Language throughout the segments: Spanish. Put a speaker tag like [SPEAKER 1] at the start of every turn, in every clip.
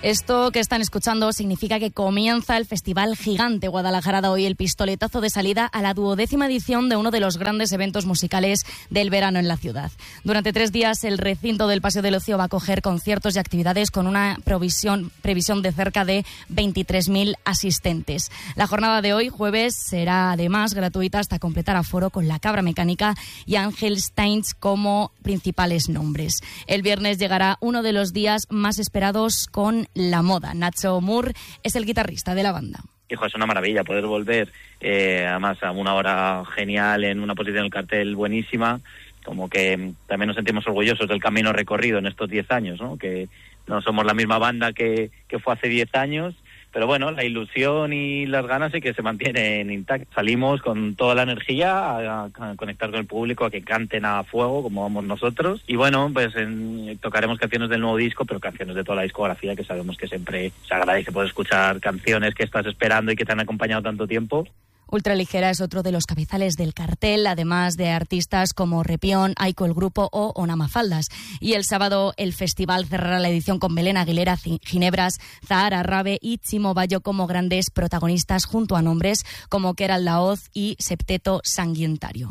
[SPEAKER 1] Esto que están escuchando significa que comienza el Festival Gigante Guadalajara. Da hoy el pistoletazo de salida a la 12ª edición de uno de los grandes eventos musicales del verano en la ciudad. Durante 3 días el recinto del Paseo del Ocio va a acoger conciertos y actividades con una previsión de cerca de 23.000 asistentes. La jornada de hoy, jueves, será además gratuita hasta completar aforo, con La Cabra Mecánica y Ángel Steins como principales nombres. El viernes llegará uno de los días más esperados con La Moda. Nacho Moore es el guitarrista de la banda.
[SPEAKER 2] Hijo, es una maravilla poder volver, además a una hora genial, en una posición del cartel buenísima, como que también nos sentimos orgullosos del camino recorrido en estos 10 años, ¿no? Que no somos la misma banda que fue hace 10 años, pero bueno, la ilusión y las ganas sí que se mantienen intactas. Salimos con toda la energía a conectar con el público, a que canten a fuego como vamos nosotros, y bueno, pues tocaremos canciones del nuevo disco, pero canciones de toda la discografía, que sabemos que siempre se agradece poder escuchar canciones que estás esperando y que te han acompañado tanto tiempo.
[SPEAKER 1] Ultraligera es otro de los cabezales del cartel, además de artistas como Repión, Aiko el Grupo o Onamafaldas. Y el sábado el festival cerrará la edición con Belén Aguilera, Ginebras, Zahara Rabe y Chimo Bayo como grandes protagonistas, junto a nombres como Keral Laoz y Septeto Sanguintario.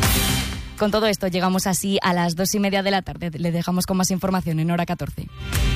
[SPEAKER 1] Con todo esto llegamos así a las 2:30 de la tarde. Le dejamos con más información en Hora 14.